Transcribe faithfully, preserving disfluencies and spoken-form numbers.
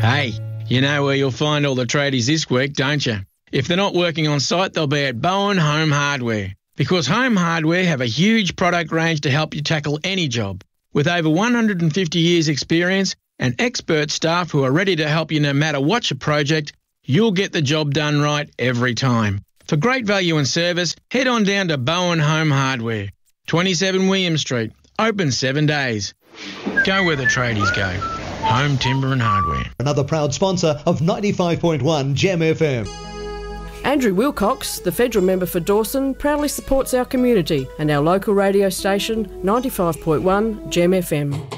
Hey, you know where you'll find all the tradies this week, don't you? If they're not working on site, they'll be at Bowen Home Hardware. Because Home Hardware have a huge product range to help you tackle any job. With over one hundred fifty years experience and expert staff who are ready to help you no matter what's your project, you'll get the job done right every time. For great value and service, head on down to Bowen Home Hardware, twenty-seven William Street, open seven days. Go where the tradies go. Home Timber and Hardware. Another proud sponsor of ninety-five point one Gem F M. Andrew Wilcox, the federal member for Dawson, proudly supports our community and our local radio station ninety-five point one Gem F M.